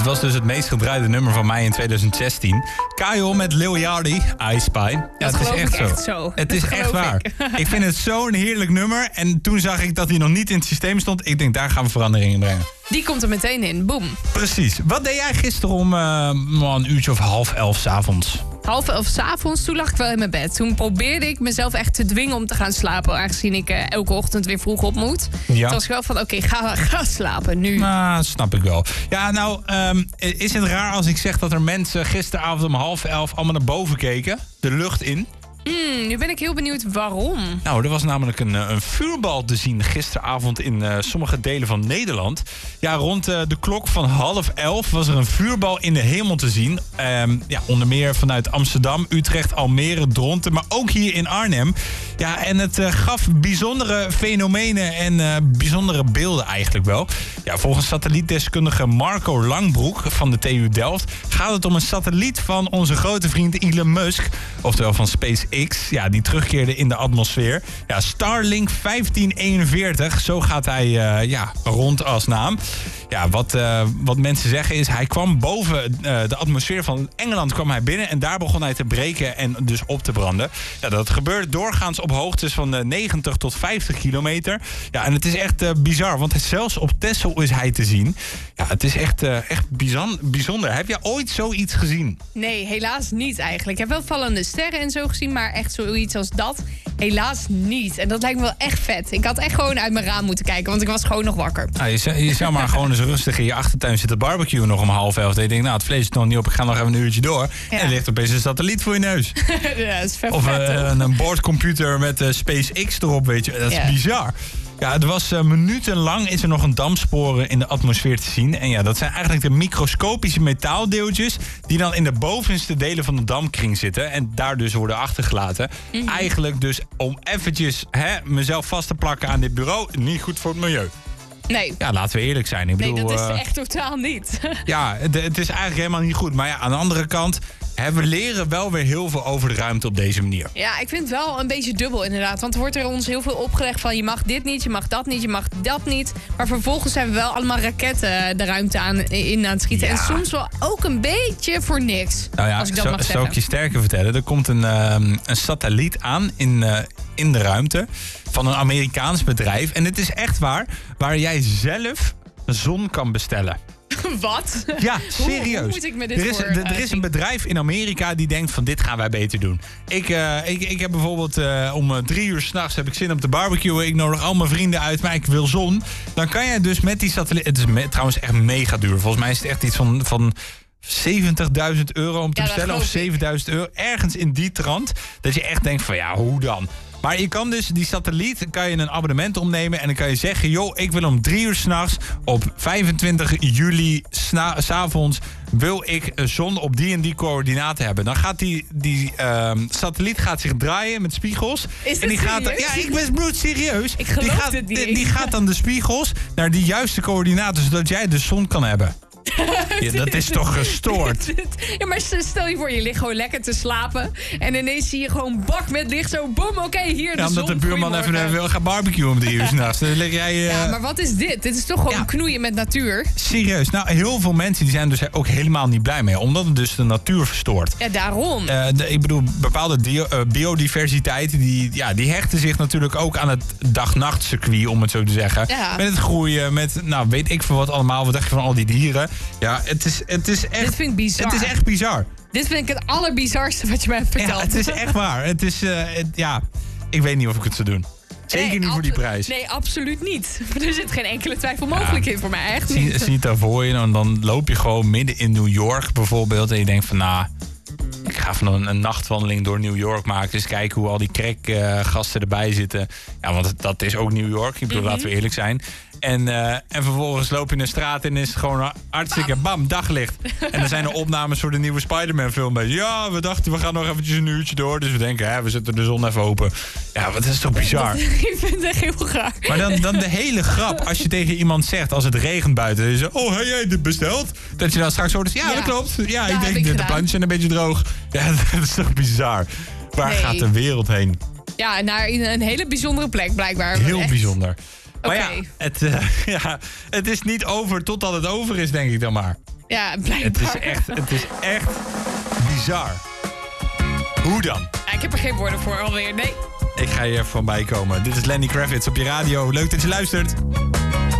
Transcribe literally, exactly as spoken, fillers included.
was dus het meest gedraaide nummer van mij in twintig zestien. Kyle met Lil Yachty, I Spy. Ja, dat het is geloof echt ik zo. echt zo. Het Dat is echt geloof waar. ik. Ik vind het zo'n heerlijk nummer. En toen zag ik dat hij nog niet in het systeem stond. Ik denk, daar gaan we verandering in brengen. Die komt er meteen in, boom. Precies. Wat deed jij gisteren om uh, een uurtje of half elf 's avonds? Half elf 's avonds, toen lag ik wel in mijn bed. Toen probeerde ik mezelf echt te dwingen om te gaan slapen. Aangezien ik uh, elke ochtend weer vroeg op moet. Ja. Toen was ik wel van, oké, okay, ga, ga slapen nu. Nou, snap ik wel. Ja, nou, um, is het raar als ik zeg dat er mensen gisteravond om half elf allemaal naar boven keken? De lucht in. Mm, nu ben ik heel benieuwd waarom. Nou, er was namelijk een, een vuurbal te zien gisteravond in uh, sommige delen van Nederland. Ja, rond uh, de klok van half elf was er een vuurbal in de hemel te zien. Um, ja, onder meer vanuit Amsterdam, Utrecht, Almere, Dronten, maar ook hier in Arnhem. Ja, en het uh, gaf bijzondere fenomenen en uh, bijzondere beelden eigenlijk wel. Ja, volgens satellietdeskundige Marco Langbroek van de T U Delft gaat het om een satelliet van onze grote vriend Elon Musk, oftewel van SpaceX. X, ja, die terugkeerde in de atmosfeer. Ja, Starlink vijftien eenenveertig, zo gaat hij uh, ja, rond als naam. Ja, wat, uh, wat mensen zeggen is, hij kwam boven uh, de atmosfeer van Engeland kwam hij binnen en daar begon hij te breken en dus op te branden. Ja, dat gebeurde doorgaans op hoogtes van uh, negentig tot vijftig kilometer. Ja, en het is echt uh, bizar, want zelfs op Texel is hij te zien. Ja, het is echt, uh, echt bizar, bijzonder. Heb je ooit zoiets gezien? Nee, helaas niet eigenlijk. Ik heb wel vallende sterren en zo gezien, maar echt zoiets als dat helaas niet. En dat lijkt me wel echt vet. Ik had echt gewoon uit mijn raam moeten kijken, want ik was gewoon nog wakker. Nou, je, zou, je zou maar gewoon eens rustig in je achtertuin zitten barbecuen nog om half elf. En je denkt, nou, het vlees is nog niet op, ik ga nog even een uurtje door. Ja. En er ligt opeens een satelliet voor je neus. Ja, dat is vet. Of vet, uh, een boordcomputer met uh, SpaceX erop, weet je. Dat is ja. bizar. Ja, het was uh, minutenlang is er nog een dampsporen in de atmosfeer te zien. En ja, dat zijn eigenlijk de microscopische metaaldeeltjes die dan in de bovenste delen van de dampkring zitten en daar dus worden achtergelaten. Mm-hmm. Eigenlijk dus om eventjes hè, mezelf vast te plakken aan dit bureau, niet goed voor het milieu. Nee. Ja, laten we eerlijk zijn. Ik bedoel, nee, dat is uh, echt totaal niet. Ja, het, het is eigenlijk helemaal niet goed. Maar ja, aan de andere kant, hè, we leren wel weer heel veel over de ruimte op deze manier. Ja, ik vind het wel een beetje dubbel inderdaad. Want er wordt er ons heel veel opgelegd van je mag dit niet, je mag dat niet, je mag dat niet. Maar vervolgens zijn we wel allemaal raketten de ruimte aan, in aan het schieten. Ja. En soms wel ook een beetje voor niks. Nou ja, als ik dat zo, mag zou ik je sterker vertellen. Er komt een, um, een satelliet aan in, uh, in de ruimte van een Amerikaans bedrijf. En het is echt waar, waar jij zelf zon kan bestellen. Wat? Ja, serieus. Hoe, hoe moet ik me dit er is, voor, er, uh, er is een bedrijf in Amerika die denkt van dit gaan wij beter doen. Ik, uh, ik, ik heb bijvoorbeeld uh, om uh, drie uur 's nachts heb ik zin om te barbecuen. Ik nodig al mijn vrienden uit, maar ik wil zon. Dan kan jij dus met die satelliet... Het is me, trouwens echt mega duur. Volgens mij is het echt iets van... van zeventigduizend euro om te ja, bestellen. Of zevenduizend euro. Ergens in die trant. Dat je echt denkt van ja, hoe dan? Maar je kan dus die satelliet, kan je een abonnement opnemen en dan kan je zeggen, joh, ik wil om drie uur 's nachts op vijfentwintig juli 's avonds wil ik zon op die en die coördinaten hebben. Dan gaat die, die uh, satelliet gaat zich draaien met spiegels. Is en die serieus? gaat, ja, ik ben bloed serieus. Ik geloof die gaat, het niet. Die, die gaat dan de spiegels naar die juiste coördinaten, zodat jij de zon kan hebben. Ja, dat is toch gestoord? Ja, maar stel je voor, je ligt gewoon lekker te slapen en ineens zie je gewoon bak met licht zo, boom, oké, okay, hier de ja, omdat zon. de buurman even wil gaan barbecuen om drie uur 's nachts. Dan lig jij... Uh... Ja, maar wat is dit? Dit is toch gewoon ja. knoeien met natuur? Serieus. Nou, heel veel mensen die zijn dus ook helemaal niet blij mee, omdat het dus de natuur verstoort. Ja, daarom. Uh, de, ik bedoel, bepaalde dio, uh, biodiversiteit, die, ja, die hechten zich natuurlijk ook aan het dag-nacht-circuit, om het zo te zeggen. Ja. Met het groeien, met, nou, weet ik veel wat allemaal. Wat dacht je van al die dieren? Ja, het is, het is echt... Dit vind ik bizar. Het is echt bizar. Dit vind ik het allerbizarste wat je mij hebt verteld. Ja, het is echt waar. Het is, uh, het, ja, ik weet niet of ik het zou doen. Zeker nee, niet voor die prijs. Nee, absoluut niet. Er zit geen enkele twijfel mogelijk ja. in voor mij. Echt zie, niet. Zie het daar voor je. En dan loop je gewoon midden in New York bijvoorbeeld. En je denkt van, nou, ik ga van een, een nachtwandeling door New York maken. Dus kijken hoe al die crackgasten uh, erbij zitten. Ja, want dat is ook New York. Ik bedoel, mm-hmm. laten we eerlijk zijn. En, uh, en vervolgens loop je in de straat en is het gewoon hartstikke bam, bam daglicht. En dan zijn er opnames voor de nieuwe Spider-Man film. Ja, we dachten we gaan nog eventjes een uurtje door. Dus we denken, hè, we zetten de zon even open. Ja, wat is toch bizar. Ik vind het echt heel raar. Maar dan, dan de hele grap, als je tegen iemand zegt als het regent buiten. En je zegt, oh, heb jij dit besteld? Dat je dan straks hoort, ja, ja, dat klopt. Ja, dat ik denk, ik de plantjes zijn een beetje droog. Ja, dat is toch bizar. Waar nee. gaat de wereld heen? Ja, naar een hele bijzondere plek blijkbaar. Heel echt. bijzonder. Maar okay. ja het, uh, ja, het is niet over totdat het over is, denk ik dan maar. Ja, blijkbaar. Het is echt, het is echt bizar. Hoe dan? Ja, ik heb er geen woorden voor alweer, nee. Ik ga je even van bij komen. Dit is Lenny Kravitz op je radio. Leuk dat je luistert.